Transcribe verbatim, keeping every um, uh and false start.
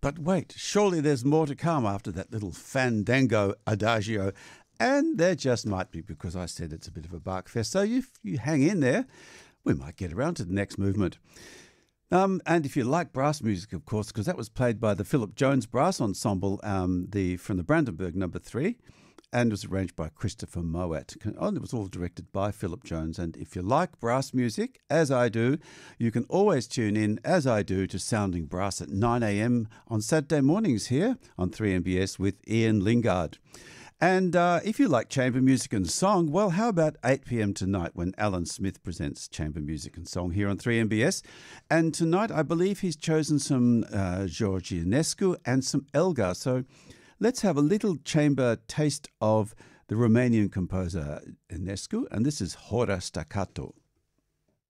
But wait, surely there's more to come after that little fandango adagio. And there just might be, because I said it's a bit of a bark fest. So if you hang in there, we might get around to the next movement. Um, and if you like brass music, of course, because that was played by the Philip Jones Brass Ensemble um, the from the Brandenburg Number Three, and was arranged by Christopher Mowat. Oh, it was all directed by Philip Jones. And if you like brass music, as I do, you can always tune in, as I do, to Sounding Brass at nine a.m. on Saturday mornings here on three M B S with Ian Lingard. And uh, if you like chamber music and song, well, how about eight p.m. tonight when Alan Smith presents chamber music and song here on three M B S? And tonight, I believe he's chosen some uh, George Ionescu and some Elgar. So let's have a little chamber taste of the Romanian composer Ionescu, and this is Hora Staccato.